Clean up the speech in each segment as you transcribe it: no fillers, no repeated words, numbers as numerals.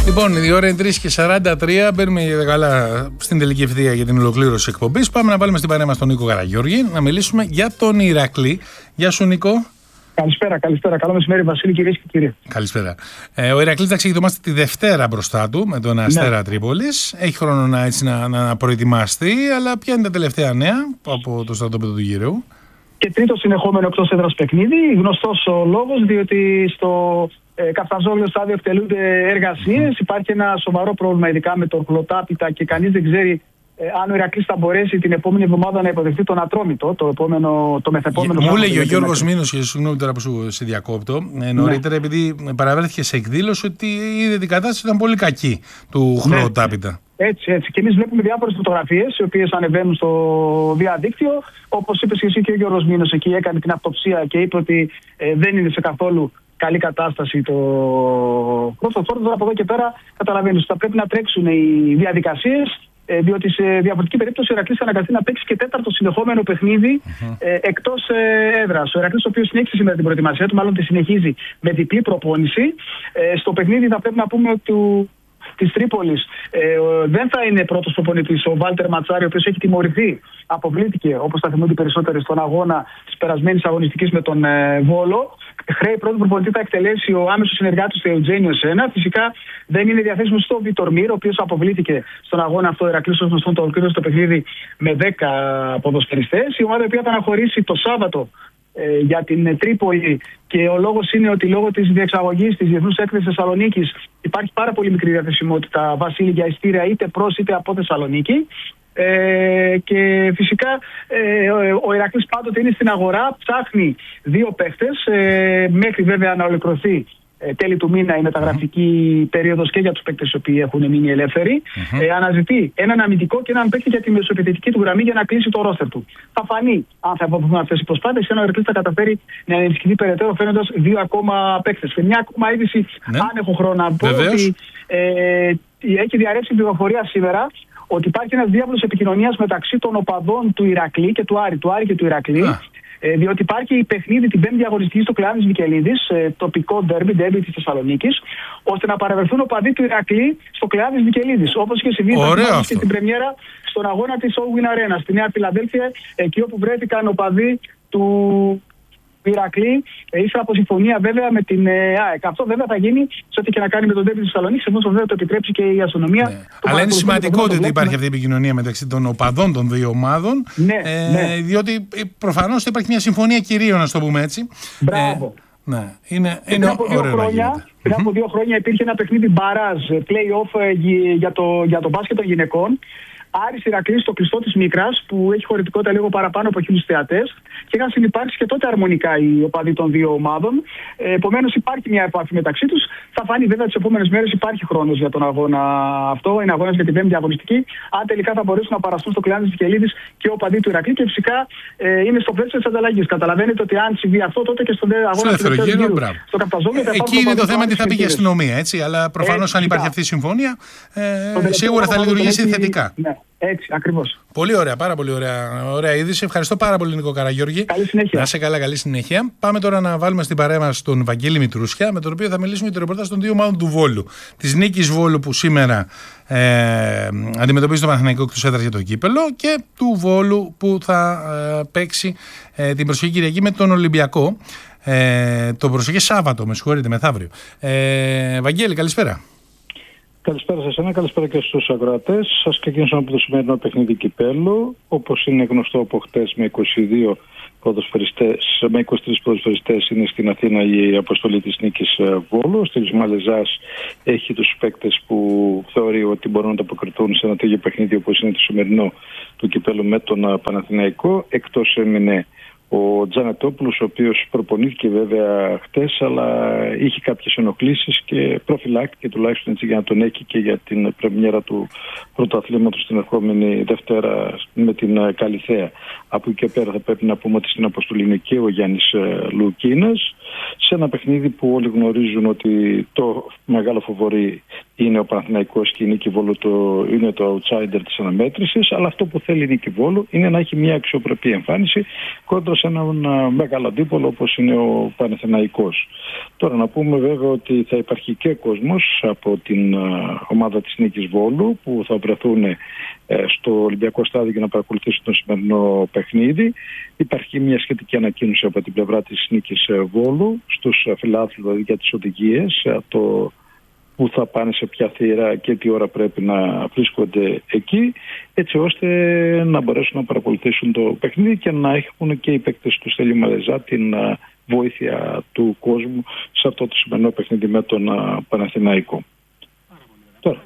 Λοιπόν, η ώρα είναι 3:43. Μπαίνουμε καλά στην τελική ευθεία για την ολοκλήρωση εκπομπής. Πάμε να βάλουμε στην παρέα μας τον Νίκο Καραγιώργη να μιλήσουμε για τον Ηρακλή. Γεια σου, Νίκο. Καλησπέρα. Καλό μεσημέρι, Βασίλη, κυρίες και κύριοι. Καλησπέρα. Ο Ηρακλής θα ξεκινήσει τη Δευτέρα μπροστά του με τον Αστέρα Τρίπολης. Έχει χρόνο να προετοιμαστεί, αλλά ποια είναι τα τελευταία νέα από το στρατόπεδο του Γυραίου? Και τρίτο συνεχόμενο εκτός έδρας παιχνίδι. Γνωστός ο λόγος, διότι στο Καφταζόγλιο στάδιο εκτελούνται εργασίες. Υπάρχει ένα σοβαρό πρόβλημα, ειδικά με το χλωτάπιτα, και κανείς δεν ξέρει αν ο Ηρακλής θα μπορέσει την επόμενη εβδομάδα να υποδεχτεί τον Ατρόμητο, το μεθεπόμενο. Μου έλεγε ο Γιώργος Μήνος, και συγγνώμη τώρα που σε διακόπτω, νωρίτερα, επειδή παραβρέθηκε σε εκδήλωση, ότι είδε την κατάσταση ήταν πολύ κακή του χλωτάπιτα. Έτσι. Και εμείς βλέπουμε διάφορες φωτογραφίες, οι οποίες ανεβαίνουν στο διαδίκτυο. Όπως είπες και εσύ, και ο Γιώργος Μήνος εκεί έκανε την αυτοψία και είπε ότι δεν είναι σε καθόλου καλή κατάσταση το πρώτο. Τώρα από εδώ και πέρα καταλαβαίνεις ότι θα πρέπει να τρέξουν οι διαδικασίες, διότι σε διαφορετική περίπτωση ο Ηρακλής θα αναγκαστεί να παίξει και τέταρτο συνεχόμενο παιχνίδι εκτός έδρας. Ο Ηρακλής, ο οποίος συνέχισε σήμερα την προετοιμασία του, μάλλον τη συνεχίζει με διπλή προπόνηση. Στο παιχνίδι θα πρέπει να πούμε ότι της Τρίπολης δεν θα είναι πρώτος προπονητής ο Βάλτερ Ματσάρη, ο οποίος έχει τιμωρηθεί. Αποβλήθηκε, όπως θα θυμούνται οι περισσότεροι, στον αγώνα της περασμένης αγωνιστικής με τον Βόλο. Χρέη πρώτο προπονητή θα εκτελέσει ο άμεσος συνεργάτης του Εουτζένιο Σένα. Φυσικά δεν είναι διαθέσιμο στο Βίτορ Μύρ, ο οποίος αποβλήθηκε στον αγώνα αυτό. Ο Ηρακλής, ως γνωστόν, το ολοκλήρωσε το παιχνίδι με 10 ποδοσφαιριστές. Η ομάδα η οποία θα αναχωρήσει το Σάββατο για την Τρίπολη, και ο λόγος είναι ότι λόγω της διεξαγωγής της Διεθνούς Έκθεσης Θεσσαλονίκης υπάρχει πάρα πολύ μικρή διαθεσιμότητα, Βασίλη, για ειστήρια είτε προς είτε από Θεσσαλονίκη. Και φυσικά ο Ηρακλής πάντοτε είναι στην αγορά, ψάχνει δύο παίχτες, μέχρι βέβαια να ολοκληρωθεί τέλη του μήνα η μεταγραφική περίοδος και για τους παίκτες οι οποίοι έχουν μείνει ελεύθεροι. Αναζητεί έναν αμυντικό και έναν παίκτη για τη μεσοεπιθετική του γραμμή για να κλείσει το ρόστερ του. Θα φανεί αν θα αποφύγουν αυτές οι προσπάθειες, αν ο Ηρακλής θα καταφέρει να ενισχυθεί περαιτέρω, φαίνοντας δύο ακόμα παίκτες. Και μια ακόμα είδηση, αν έχω χρόνο να πω, ότι έχει διαρρεύσει η πληροφορία σήμερα ότι υπάρχει ένας διάβολος επικοινωνίας μεταξύ των οπαδών του Ηρακλή και του Άρη και του Ηρακλή. Διότι υπάρχει παιχνίδι την 5η αγωνιστική στο Κλεάνης Βικελίδης, τοπικό ντέρμπι της Θεσσαλονίκης, ώστε να παρευρεθούν οπαδοί του Ηρακλή στο Κλεάνης Βικελίδης. Όπως είχε συμβεί και στην πρεμιέρα στον αγώνα της All Win Arena στη Νέα Φιλαδέλφια, εκεί όπου βρέθηκαν οπαδοί του Ηρακλή, ύστερα από συμφωνία βέβαια με την ΑΕΚ. Αυτό βέβαια θα γίνει σε ό,τι και να κάνει με τον ντέρμπι της Θεσσαλονίκης, εφόσον βέβαια το επιτρέψει και η αστυνομία. Αλλά είναι σημαντικό ότι υπάρχει αυτή η επικοινωνία μεταξύ των οπαδών των δύο ομάδων. Διότι προφανώς υπάρχει μια συμφωνία κυρίων, να το πούμε έτσι. Μπράβο. Είναι πριν από 2 χρόνια υπήρχε ένα παιχνίδι μπαράζ, play-off για το μπάσκετ των γυναικών. Άρης Ηρακλής στο κλειστό της Μίκρας, που έχει χωρητικότητα λίγο παραπάνω από 1.000 θεατές, και είχαν συνυπάρξει και τότε αρμονικά οι οπαδοί των δύο ομάδων. Επομένως υπάρχει μια επαφή μεταξύ τους. Θα φανεί βέβαια τις επόμενες μέρες, υπάρχει χρόνος για τον αγώνα αυτό. Είναι αγώνας για την 5η αγωνιστική. Αν τελικά θα μπορέσουν να παραστούν στο Κλεάνης Βικελίδης και ο οπαδοί του Ηρακλή, και φυσικά είναι στο πλαίσιο της ανταλλαγής. Καταλαβαίνετε ότι αν συμβεί αυτό, τότε και στον αγώνα του στο Καφταζόγλιο. Εκεί είναι το θέμα τι θα πει και η αστυνομία, έτσι. Αλλά προφανώς αν υπάρχει αυτή η συμφωνία, σίγουρα θα λειτουργήσει θετικά. Έτσι, ακριβώς. Πολύ ωραία, πάρα πολύ ωραία είδηση. Ευχαριστώ πάρα πολύ, Νίκο Καραγιώργη. Καλή συνέχεια. Να είσαι καλά, καλή συνέχεια. Πάμε τώρα να βάλουμε στην παρέα μας τον Βαγγέλη Μητρούσια, με τον οποίο θα μιλήσουμε για το ρεπορτάζ των δύο ομάδων του Βόλου. Της Νίκης Βόλου, που σήμερα αντιμετωπίζει το Παναθηναϊκό εκτός έδρας για το κύπελο, και του Βόλου που θα παίξει την προσεχή Κυριακή με τον Ολυμπιακό. Το προσεχή Σάββατο, με συγχωρείτε, μεθαύριο. Βαγγέλη, καλησπέρα. Καλησπέρα σε εσένα, καλησπέρα και στους ακροατές. Σας ξεκινήσω από το σημερινό παιχνίδι κυπέλλου. Όπως είναι γνωστό από χτες, με 23 ποδοσφαιριστές είναι στην Αθήνα η αποστολή της Νίκης Βόλου. Ο Στέλιος Μαλεζάς έχει τους παίκτες που θεωρεί ότι μπορούν να ανταποκριθούν σε ένα τέτοιο παιχνίδι όπως είναι το σημερινό του κυπέλλου με τον Παναθηναϊκό. Εκτός έμεινε ο Τζανετόπουλος, ο οποίος προπονήθηκε βέβαια χτες, αλλά είχε κάποιες ενοχλήσεις και προφυλάκτηκε τουλάχιστον έτσι για να τον έχει και για την πρεμιέρα του πρωταθλήματος την ερχόμενη Δευτέρα με την Καλιθέα. Από εκεί και πέρα θα πρέπει να πούμε ότι στην αποστολή είναι και ο Γιάννης Λουκίνας, σε ένα παιχνίδι που όλοι γνωρίζουν ότι το μεγάλο φοβορί είναι ο Παναθηναϊκός και η Νίκη Βόλου είναι το outsider της αναμέτρησης, αλλά αυτό που θέλει η Νίκη Βόλου είναι να έχει μια αξιοπρεπή εμφάνιση κόντρα σε έναν μεγάλο αντίπολο όπως είναι ο Παναθηναϊκός. Τώρα να πούμε βέβαια ότι θα υπάρχει και κόσμος από την ομάδα της Νίκης Βόλου που θα βρεθούν στο Ολυμπιακό Στάδιο για να παρακολουθήσουν το σημερινό παιχνίδι. Υπάρχει μια σχετική ανακοίνωση από την πλευρά της Νίκης Βόλου στους φιλάθλους, δηλαδή για τις οδηγίες, το που θα πάνε σε ποια θύρα και τι ώρα πρέπει να βρίσκονται εκεί, έτσι ώστε να μπορέσουν να παρακολουθήσουν το παιχνίδι και να έχουν και οι παίκτες του Στέλιου Μαλεζά την βοήθεια του κόσμου σε αυτό το σημερινό παιχνίδι με τον Παναθηναϊκό. Τώρα.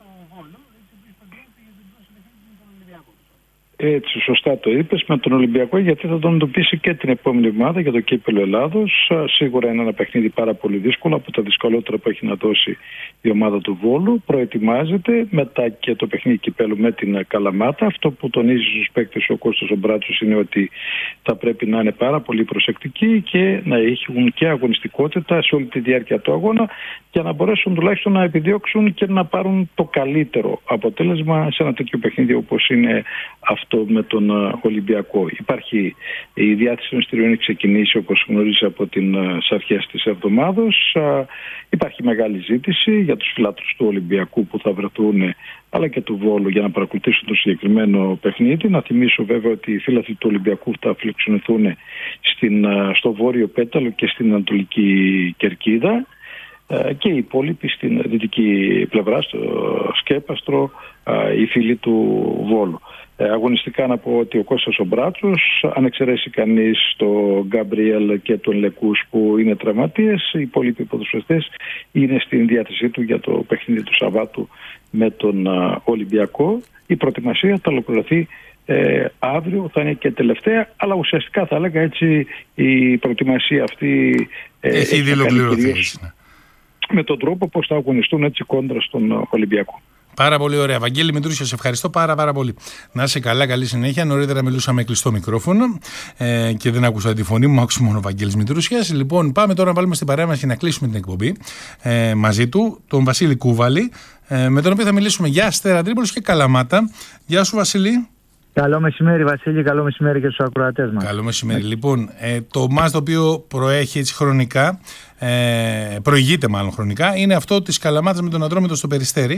Έτσι, σωστά το είπες, με τον Ολυμπιακό, γιατί θα τον εντοπίσει και την επόμενη εβδομάδα για το Κύπελλο Ελλάδος. Σίγουρα είναι ένα παιχνίδι πάρα πολύ δύσκολο, από τα δυσκολότερα που έχει να δώσει η ομάδα του Βόλου. Προετοιμάζεται μετά και το παιχνίδι Κυπέλλου με την Καλαμάτα. Αυτό που τονίζει στους παίκτες ο Κώστας ο Μπράτσος είναι ότι θα πρέπει να είναι πάρα πολύ προσεκτικοί και να έχουν και αγωνιστικότητα σε όλη τη διάρκεια του αγώνα για να μπορέσουν τουλάχιστον να επιδιώξουν και να πάρουν το καλύτερο αποτέλεσμα σε ένα τέτοιο παιχνίδι όπως είναι αυτό με τον Ολυμπιακό. Υπάρχει η διάθεση των εισιτηρίων, έχει ξεκινήσει όπως γνωρίζει από τις αρχές της εβδομάδος. Υπάρχει μεγάλη ζήτηση για τους φιλάθλους του Ολυμπιακού που θα βρεθούν, αλλά και του Βόλου, για να παρακολουθήσουν το συγκεκριμένο παιχνίδι. Να θυμίσω βέβαια ότι οι φίλαθλοι του Ολυμπιακού θα φιλοξενηθούν στο Βόρειο Πέταλο και στην Ανατολική Κερκίδα και οι υπόλοιποι στην δυτική πλευρά, στο Σκέπαστρο, οι φίλοι του Βόλου. Αγωνιστικά να πω ότι ο Κώστας ο Μπράτσος, αν εξαιρέσει κανείς τον Γκαμπριέλ και τον Λεκούς που είναι τραυματίες, οι υπόλοιποι ποδοσφαιριστές είναι στην διάθεσή του για το παιχνίδι του Σαββάτου με τον Ολυμπιακό. Η προετοιμασία θα ολοκληρωθεί αύριο, θα είναι και τελευταία, αλλά ουσιαστικά θα έλεγα έτσι η προετοιμασία αυτή έχει ήδη ολοκληρωθεί με τον τρόπο πως θα αγωνιστούν έτσι κόντρα στον Ολυμπιακό. Πάρα πολύ ωραία. Βαγγέλη Μητρούσια, σε ευχαριστώ πάρα πολύ. Να είσαι καλά, καλή συνέχεια. Νωρίτερα μιλούσαμε με κλειστό μικρόφωνο και δεν άκουσα τη φωνή μου, άκουσα μόνο ο Βαγγέλης Μητρούσιας. Λοιπόν, πάμε τώρα να βάλουμε στην παρέα μας και να κλείσουμε την εκπομπή μαζί του, τον Βασίλη Κούβαλη, με τον οποίο θα μιλήσουμε για Αστέρα Τρίπολης και Καλαμάτα. Γεια σου, Βασίλη. Καλό μεσημέρι, Βασίλη, καλό μεσημέρι και στους ακροατές μας. Καλό μεσημέρι. Λοιπόν, το μάτς το οποίο προέχει έτσι χρονικά, προηγείται μάλλον χρονικά, είναι αυτό της Καλαμάτας με τον Ατρόμητο στο Περιστέρι.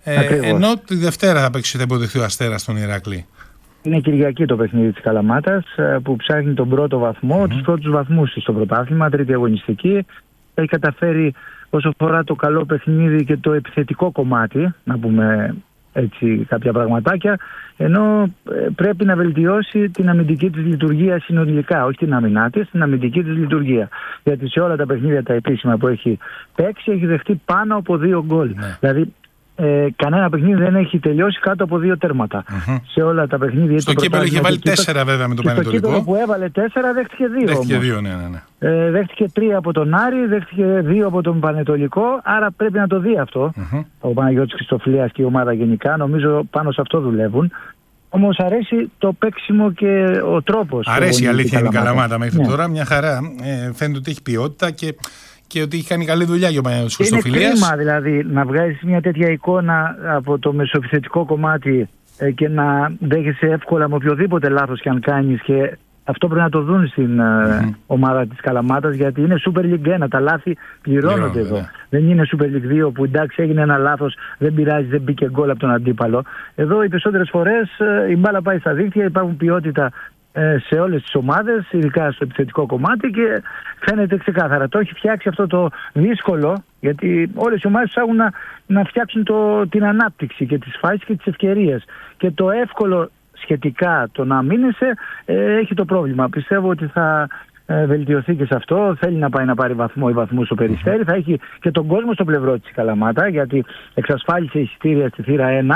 Ενώ τη Δευτέρα θα υποδεχθεί ο Αστέρας στον Ηράκλειο. Είναι Κυριακή το παιχνίδι της Καλαμάτας που ψάχνει τον πρώτο βαθμό, τους πρώτους βαθμούς στο πρωτάθλημα, τρίτη αγωνιστική. Έχει καταφέρει όσο αφορά το καλό παιχνίδι και το επιθετικό κομμάτι, να πούμε έτσι κάποια πραγματάκια, ενώ πρέπει να βελτιώσει την αμυντική της λειτουργία συνολικά, όχι την αμυνά της, την αμυντική της λειτουργία. Γιατί σε όλα τα παιχνίδια τα επίσημα που έχει παίξει έχει δεχτεί πάνω από 2 γκολ. Δηλαδή κανένα παιχνίδι δεν έχει τελειώσει κάτω από 2 τέρματα. Σε όλα τα παιχνίδια. Στο κύπελλο είχε βάλει 4 βέβαια με το Πανετολικό. Στο κύπελλο που έβαλε 4 δέχτηκε 2. Δέχτηκε 2, ναι. Δέχτηκε 3 από τον Άρη, δέχτηκε 2 από τον Πανετολικό. Άρα πρέπει να το δει αυτό. Ο Παναγιώτης Χριστοφυλίας και η ομάδα γενικά. Νομίζω πάνω σε αυτό δουλεύουν. Όμως αρέσει το παίξιμο και ο τρόπος. Αρέσει η αλήθεια είναι η Καλαμάτα μέχρι τώρα. Μια χαρά. Φαίνεται ότι έχει ποιότητα και ότι έχει κάνει καλή δουλειά για ο Παναγιώτης Χριστοφυλίας. Είναι κρίμα δηλαδή να βγάζεις μια τέτοια εικόνα από το μεσοεπιθετικό κομμάτι και να δέχεσαι εύκολα με οποιοδήποτε λάθος και αν κάνεις, και αυτό πρέπει να το δουν στην ομάδα της Καλαμάτας, γιατί είναι Super League 1, τα λάθη πληρώνονται εδώ. Δεν είναι Super League 2 που εντάξει έγινε ένα λάθος, δεν πειράζει, δεν μπήκε γκολ από τον αντίπαλο. Εδώ οι περισσότερες φορές η μπάλα πάει στα δίκτυα, υπάρχουν ποιότητα σε όλες τις ομάδες, ειδικά στο επιθετικό κομμάτι, και φαίνεται ξεκάθαρα. Το έχει φτιάξει αυτό το δύσκολο, γιατί όλες οι ομάδες ψάχνουν να φτιάξουν την ανάπτυξη και τις φάσεις και τις ευκαιρίες. Και το εύκολο σχετικά, το να μείνεσαι, έχει το πρόβλημα. Πιστεύω ότι θα βελτιωθεί και σε αυτό. Θέλει να πάει να πάρει βαθμό ή βαθμού στο Περιστέρι. Θα έχει και τον κόσμο στο πλευρό της Καλαμάτα, γιατί εξασφάλισε εισιτήρια στη θύρα 1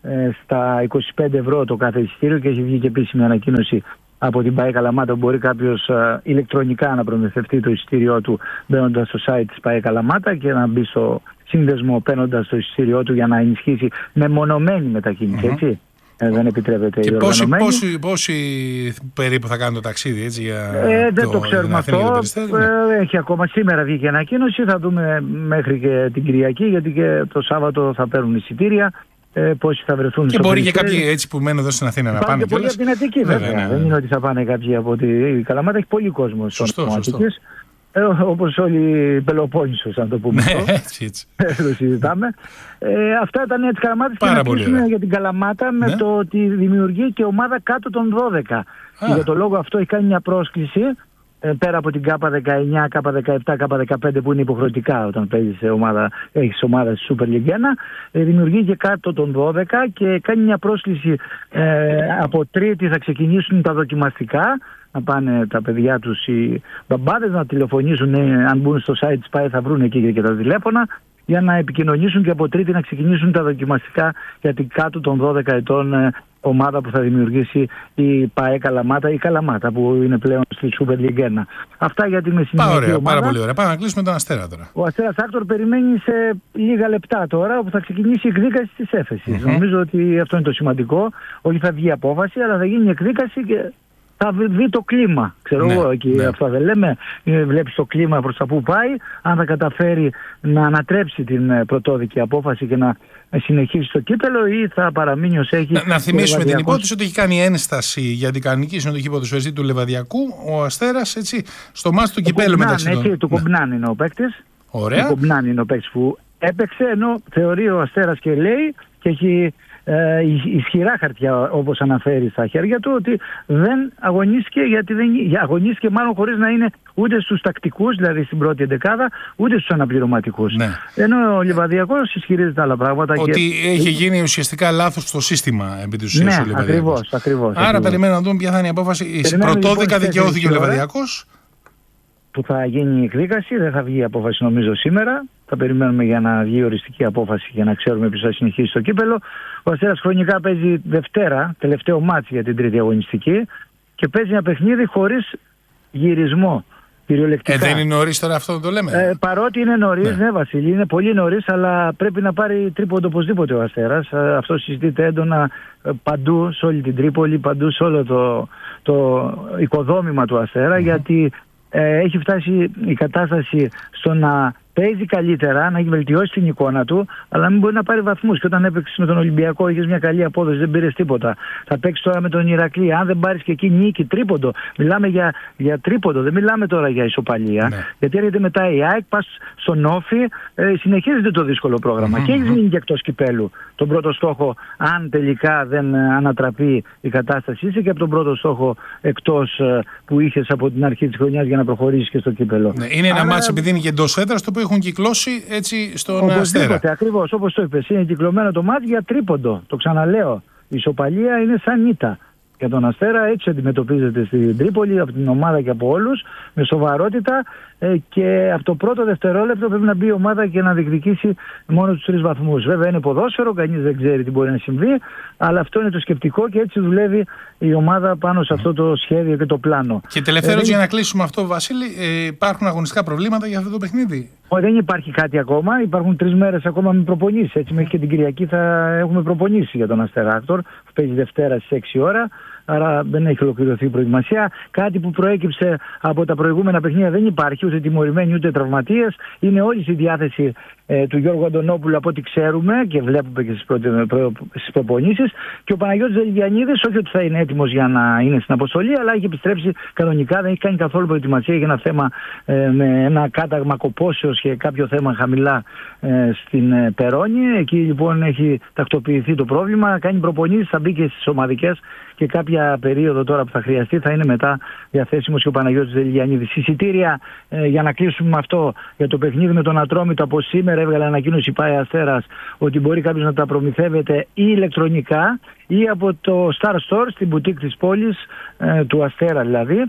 στα 25 ευρώ το κάθε εισιτήριο, και έχει βγει και επίσημη ανακοίνωση από την ΠΑΕ Καλαμάτα που μπορεί κάποιος ηλεκτρονικά να προμηθευτεί το εισιτήριό του μπαίνοντας στο site της ΠΑΕ Καλαμάτα και να μπει στο σύνδεσμο παίρνοντας το εισιτήριό του για να ενισχύσει με μονομένη μετακίνηση, έτσι. δεν επιτρέπεται και η οργανωμένη. Πόσοι περίπου θα κάνουν το ταξίδι, έτσι, για δεν το ξέρουμε αυτό. Έχει ακόμα σήμερα βγήκε ανακοίνωση. Θα δούμε μέχρι και την Κυριακή, γιατί και το Σάββατο θα παίρνουν εισιτήρια. Πόσοι θα βρεθούν. Και μπορεί και κάποιοι έτσι που μένουν εδώ στην Αθήνα να πάνε. Και πολλοί από την Αττική, βέβαια. Ναι. Δεν είναι ότι θα πάνε κάποιοι από τη Καλαμάτα. Έχει πολύ κόσμο στο Αττικής. Όπως όλοι οι Πελοπόννησος, αν το πούμε. Έτσι. Το συζητάμε. Αυτά ήταν για τις Καλαμάτες. Και να κλείσουμε για την Καλαμάτα με το ότι δημιουργεί και ομάδα κάτω των 12. Και για το λόγο αυτό έχει κάνει μια πρόσκληση, πέρα από την K19, K17, K15 που είναι υποχρεωτικά όταν έχεις ομάδα στη Super League 1, δημιουργεί και κάτω των 12 και κάνει μια πρόσκληση από Τρίτη θα ξεκινήσουν τα δοκιμαστικά. Να πάνε τα παιδιά τους οι μπαμπάδες να τηλεφωνήσουν, αν μπουν στο site ΣΠΑΕ θα βρουν εκεί και τα τηλέφωνα, για να επικοινωνήσουν και από Τρίτη να ξεκινήσουν τα δοκιμαστικά για την κάτω των 12 ετών ομάδα που θα δημιουργήσει η ΠΑΕ Καλαμάτα ή Καλαμάτα που είναι πλέον στη Super League 1. Αυτά για τη μεσημερινή ομάδα. Πάρα πολύ ωραία. Πάμε να κλείσουμε τον Αστέρα τώρα. Ο Αστέρας Άκτορ περιμένει σε λίγα λεπτά τώρα όπου θα ξεκινήσει η εκδίκαση της έφεσης. Νομίζω ότι αυτό είναι το σημαντικό. Όχι θα βγει απόφαση, αλλά θα γίνει η εκδίκαση και θα δει το κλίμα. Ξέρω εγώ εκεί αυτά δεν λέμε. Βλέπεις το κλίμα προς τα που πάει. Αν θα καταφέρει να ανατρέψει την πρωτόδικη απόφαση και να συνεχίσει το κύπελο ή θα παραμείνει ως έχει. Να θυμίσουμε την υπόθεση ότι έχει κάνει ένσταση για την κανονική συμμετοχή ποδοσφαιριστή του Λεβαδιακού ο Αστέρας, έτσι, στο μάτς του κυπέλου μεταξύ των. Του Κομπνάν είναι ο παίκτης. Ωραία. Του Κομπνάν είναι ο παίκτης που έπαιξε, ενώ θεωρεί ο Αστέρας και λέει και έχει ισχυρά χαρτιά όπως αναφέρει στα χέρια του ότι δεν αγωνίστηκε, γιατί αγωνίστηκε μάλλον χωρίς να είναι ούτε στους τακτικούς, δηλαδή στην πρώτη εντεκάδα, ούτε στους αναπληρωματικούς. Ναι. Ενώ ο Λιβαδιακός ισχυρίζεται άλλα πράγματα. Ότι έχει γίνει ουσιαστικά λάθος στο σύστημα επί της ουσίας ο Λιβαδιακός. Ακριβώς. Άρα περιμένουμε να δούμε ποια θα είναι η απόφαση. Πρωτόδικα δικαιώθηκε ο Λιβαδιακός. Που θα γίνει η εκδίκαση, δεν θα βγει η απόφαση νομίζω σήμερα. Θα περιμένουμε για να βγει οριστική απόφαση για να ξέρουμε ποιος θα συνεχίσει το κύπελο. Ο Αστέρας χρονικά παίζει Δευτέρα, τελευταίο μάτσι για την τρίτη αγωνιστική και παίζει ένα παιχνίδι χωρίς γυρισμό. Κυριολεκτικά. Δεν είναι νωρίς τώρα αυτό το λέμε. Παρότι είναι νωρίς, ναι Βασίλη, είναι πολύ νωρίς, αλλά πρέπει να πάρει τρίποντο οπωσδήποτε ο Αστέρας. Αυτό συζητείται έντονα παντού, σε όλη την Τρίπολη, παντού σε όλο το οικοδόμημα του Αστέρα, γιατί έχει φτάσει η κατάσταση στο να παίζει καλύτερα, να έχει βελτιώσει την εικόνα του, αλλά μην μπορεί να πάρει βαθμούς. Και όταν έπαιξε με τον Ολυμπιακό, είχε μια καλή απόδοση, δεν πήρε τίποτα. Θα παίξει τώρα με τον Ηρακλή. Αν δεν πάρει και εκεί νίκη, τρίποντο. Μιλάμε για τρίποντο, δεν μιλάμε τώρα για ισοπαλία. Ναι. Γιατί έρχεται μετά η ΑΕΚ, πα στον Όφη, συνεχίζεται το δύσκολο πρόγραμμα. Και έχει μείνει και εκτός κυπέλου. Τον πρώτο στόχο, αν τελικά δεν ανατραπεί η κατάσταση, είσαι και από τον πρώτο στόχο εκτός που είχε από την αρχή τη χρονιά για να προχωρήσει και στο κύπελο. Ναι, είναι ένα μάτσο επειδή είναι και εντός έδρας, το οποίο έχουν κυκλώσει έτσι στον Αστέρα. Ακριβώς, όπως το είπες, είναι κυκλωμένο το μάτι για τρίποντο. Το ξαναλέω. Η ισοπαλία είναι σαν ήττα. Για τον Αστέρα έτσι αντιμετωπίζεται στην Τρίπολη, από την ομάδα και από όλους, με σοβαρότητα και από το πρώτο δευτερόλεπτο πρέπει να μπει η ομάδα και να διεκδικήσει μόνο τους 3 βαθμούς. Βέβαια είναι ποδόσφαιρο, κανείς δεν ξέρει τι μπορεί να συμβεί, αλλά αυτό είναι το σκεπτικό και έτσι δουλεύει η ομάδα πάνω σε αυτό το σχέδιο και το πλάνο. Και τελευταίο για να κλείσουμε αυτό, Βασίλη, υπάρχουν αγωνιστικά προβλήματα για αυτό το παιχνίδι? Δεν υπάρχει κάτι ακόμα. Υπάρχουν 3 μέρες ακόμα με προπονήσεις. Έτσι, μέχρι και την Κυριακή θα έχουμε προπονήσει για τον Αστέρα Άκτορ, που παίζει Δευτέρα στις 6 ώρα. Άρα δεν έχει ολοκληρωθεί η προετοιμασία. Κάτι που προέκυψε από τα προηγούμενα παιχνίδια δεν υπάρχει, ούτε τιμωρημένοι ούτε τραυματίες. Είναι όλοι στη διάθεση του Γιώργου Αντωνόπουλου από ό,τι ξέρουμε και βλέπουμε και στις προπονήσεις. Και ο Παναγιώτης Δελγιαννίδης, όχι ότι θα είναι έτοιμος για να είναι στην αποστολή, αλλά έχει επιστρέψει κανονικά, δεν έχει κάνει καθόλου προετοιμασία για ένα θέμα με ένα κάταγμα κοπόσεως και κάποιο θέμα χαμηλά στην Περόνη. Εκεί λοιπόν έχει τακτοποιηθεί το πρόβλημα, κάνει προπονήσεις, θα μπει και στις ομαδικές και κάποια περίοδο τώρα που θα χρειαστεί θα είναι μετά διαθέσιμος και ο Παναγιώτης Δελγιαννίδης. Εισιτήρια για να κλείσουμε με αυτό για το παιχνίδι με τον Ατρόμητο, από σήμερα έβγαλε ανακοίνωση ΠΑΕ Αστέρας ότι μπορεί κάποιος να τα προμηθεύεται ή ηλεκτρονικά ή από το Star Store στην μπουτίκ της πόλης, του Αστέρα δηλαδή,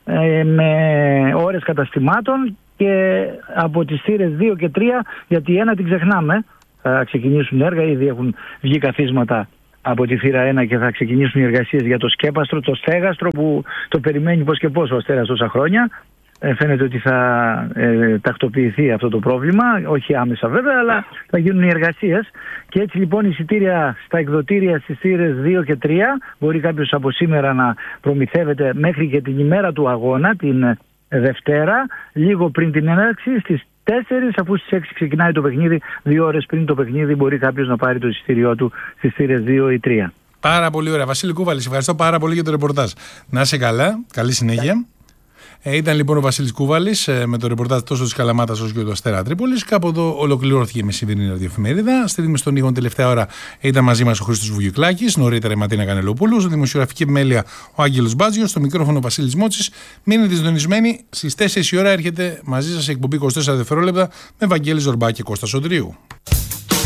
με ώρες καταστημάτων και από τις θύρες 2 και 3, γιατί 1 την ξεχνάμε, θα ξεκινήσουν έργα, ήδη έχουν βγει καθίσματα από τη θύρα 1 και θα ξεκινήσουν οι εργασίες για το σκέπαστρο, το στέγαστρο που το περιμένει πώς και πώς ο Αστέρας τόσα χρόνια. φαίνεται ότι θα τακτοποιηθεί αυτό το πρόβλημα, όχι άμεσα βέβαια, αλλά θα γίνουν οι εργασίες. Και έτσι λοιπόν εισιτήρια στα εκδοτήρια στις θύρες 2 και 3 μπορεί κάποιος από σήμερα να προμηθεύεται μέχρι και την ημέρα του αγώνα, την Δευτέρα, λίγο πριν την έναρξη, στις 4, αφού στις 6 ξεκινάει το παιχνίδι, 2 ώρες πριν το παιχνίδι μπορεί κάποιος να πάρει το εισιτήριό του στις θύρες 2 ή 3. Πάρα πολύ ωραία. Βασίλη Κούβαλη, ευχαριστώ πάρα πολύ για το ρεπορτάζ. Να είσαι καλά, καλή συνέχεια. Ήταν λοιπόν ο Βασίλης Κούβαλης με το ρεπορτάζ τόσο της Καλαμάτας όσο και του Αστέρα Τρίπολης. Κάπου εδώ ολοκληρώθηκε η μεσημερινή ραδιοεφημερίδα. Στη ρύθμιση των ήχων τελευταία ώρα ήταν μαζί μας ο Χρήστος Βουγιουκλάκης, νωρίτερα η Ματίνα Κανελοπούλου, στη δημοσιογραφική επιμέλεια ο Άγγελος Μπάτζιος, στο μικρόφωνο ο Βασίλης Μότσης. Μείνετε συντονισμένοι, στις 4 η ώρα έρχεται μαζί σας η εκπομπή 24 δευτερόλεπτα με Βαγγέλη Ζορμπά και Κώστα Σοντρίου.